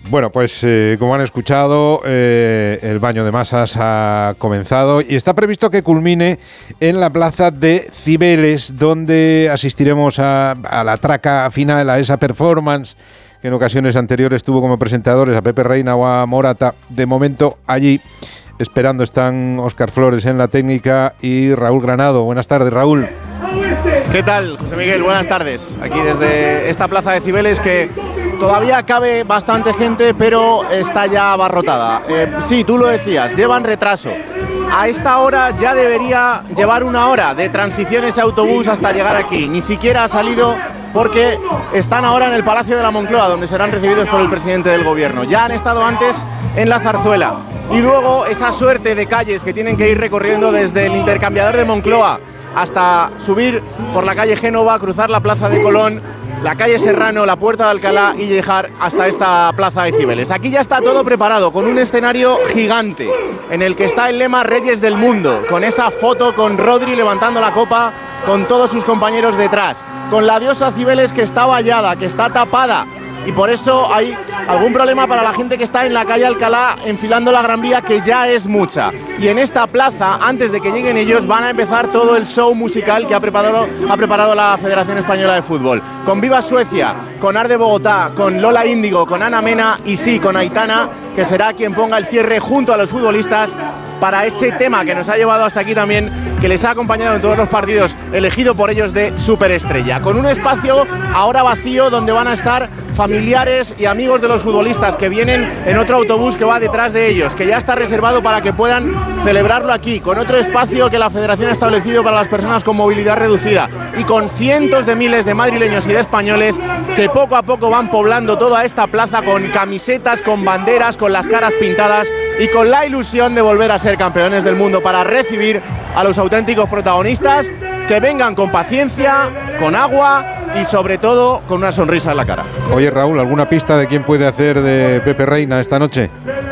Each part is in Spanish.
Bueno, pues como han escuchado, el baño de masas ha comenzado y está previsto que culmine en la plaza de Cibeles, donde asistiremos a la traca final, a esa performance que en ocasiones anteriores tuvo como presentadores a Pepe Reina o a Morata. De momento allí esperando están Óscar Flores en la técnica y Raúl Granado. Buenas tardes, Raúl. ¿Qué tal, José Miguel? Buenas tardes. Aquí desde esta plaza de Cibeles que todavía cabe bastante gente, pero está ya abarrotada. Sí, tú lo decías, llevan retraso. A esta hora ya debería llevar una hora de transición ese autobús hasta llegar aquí. Ni siquiera ha salido porque están ahora en el Palacio de la Moncloa, donde serán recibidos por el presidente del gobierno. Ya han estado antes en la Zarzuela. Y luego esa suerte de calles que tienen que ir recorriendo desde el intercambiador de Moncloa hasta subir por la calle Génova, cruzar la plaza de Colón, la calle Serrano, la Puerta de Alcalá y llegar hasta esta plaza de Cibeles. Aquí ya está todo preparado, con un escenario gigante en el que está el lema Reyes del Mundo, con esa foto con Rodri levantando la copa, con todos sus compañeros detrás, con la diosa Cibeles que está vallada, que está tapada, y por eso hay algún problema para la gente que está en la calle Alcalá enfilando la Gran Vía, que ya es mucha. Y en esta plaza, antes de que lleguen ellos, van a empezar todo el show musical que ha preparado la Federación Española de Fútbol. Con Viva Suecia, con Arde Bogotá, con Lola Índigo, con Ana Mena y sí, con Aitana, que será quien ponga el cierre junto a los futbolistas para ese tema que nos ha llevado hasta aquí también, que les ha acompañado en todos los partidos, elegido por ellos de superestrella. Con un espacio ahora vacío donde van a estar familiares y amigos de los futbolistas que vienen en otro autobús que va detrás de ellos, que ya está reservado para que puedan celebrarlo aquí, con otro espacio que la Federación ha establecido para las personas con movilidad reducida y con cientos de miles de madrileños y de españoles que poco a poco van poblando toda esta plaza con camisetas, con banderas, con las caras pintadas y con la ilusión de volver a ser campeones del mundo, para recibir a los auténticos protagonistas, que vengan con paciencia, con agua y sobre todo con una sonrisa en la cara. Oye, Raúl, ¿alguna pista de quién puede hacer de Pepe Reina esta noche?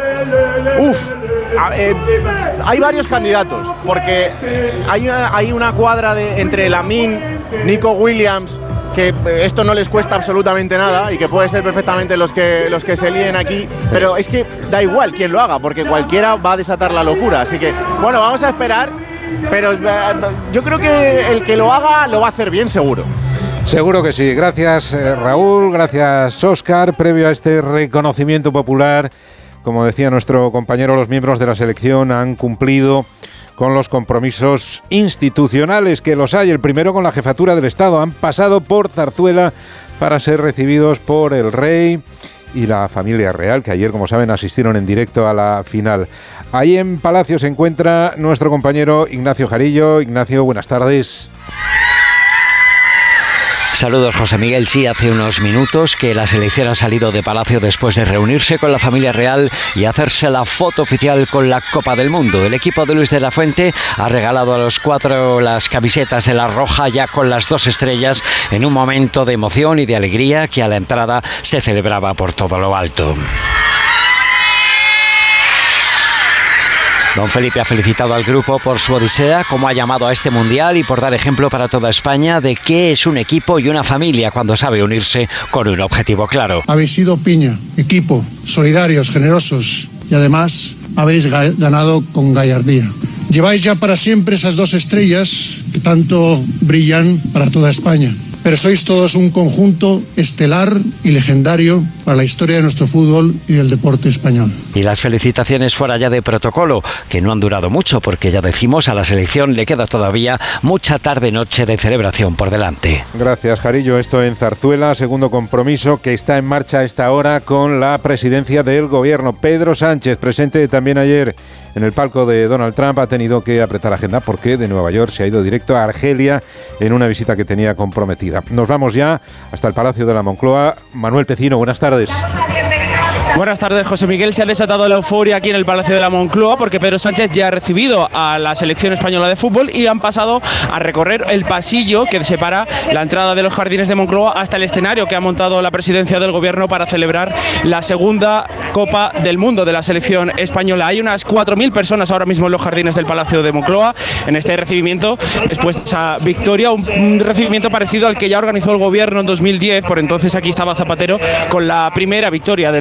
Hay varios candidatos, porque hay una cuadra entre Lamine, Nico Williams, que esto no les cuesta absolutamente nada y que puede ser perfectamente los que se líen aquí, pero es que da igual quién lo haga, porque cualquiera va a desatar la locura. Así que, bueno, vamos a esperar, pero yo creo que el que lo haga lo va a hacer bien, seguro. Seguro que sí. Gracias, Raúl, gracias, Óscar. Previo a este reconocimiento popular, como decía nuestro compañero, los miembros de la selección han cumplido con los compromisos institucionales, que los hay. El primero con la jefatura del Estado. Han pasado por Zarzuela para ser recibidos por el rey y la familia real, que ayer, como saben, asistieron en directo a la final. Ahí en Palacio se encuentra nuestro compañero Ignacio Jarillo. Ignacio, buenas tardes. Saludos, José Miguel. Sí, hace unos minutos que la selección ha salido de Palacio después de reunirse con la familia real y hacerse la foto oficial con la Copa del Mundo. El equipo de Luis de la Fuente ha regalado a los 4 las camisetas de la roja, ya con las 2 estrellas, en un momento de emoción y de alegría que a la entrada se celebraba por todo lo alto. Don Felipe ha felicitado al grupo por su odisea, como ha llamado a este mundial, y por dar ejemplo para toda España de qué es un equipo y una familia cuando sabe unirse con un objetivo claro. Habéis sido piña, equipo, solidarios, generosos y además habéis ganado con gallardía. Lleváis ya para siempre esas 2 estrellas que tanto brillan para toda España. Pero sois todos un conjunto estelar y legendario para la historia de nuestro fútbol y del deporte español. Y las felicitaciones fuera ya de protocolo, que no han durado mucho, porque ya decimos, a la selección le queda todavía mucha tarde-noche de celebración por delante. Gracias, Jarillo. Esto en Zarzuela, segundo compromiso que está en marcha a esta hora con la presidencia del gobierno. Pedro Sánchez, presente también ayer en el palco de Donald Trump, ha tenido que apretar agenda porque de Nueva York se ha ido directo a Argelia en una visita que tenía comprometida. Nos vamos ya hasta el Palacio de la Moncloa. Manuel Pecino, buenas tardes. Buenas tardes, José Miguel. Se ha desatado la euforia aquí en el Palacio de la Moncloa porque Pedro Sánchez ya ha recibido a la selección española de fútbol y han pasado a recorrer el pasillo que separa la entrada de los jardines de Moncloa hasta el escenario que ha montado la presidencia del gobierno para celebrar la segunda Copa del Mundo de la selección española. Hay unas 4.000 personas ahora mismo en los jardines del Palacio de Moncloa en este recibimiento después de esa victoria, un recibimiento parecido al que ya organizó el gobierno en 2010. Por entonces aquí estaba Zapatero con la primera victoria del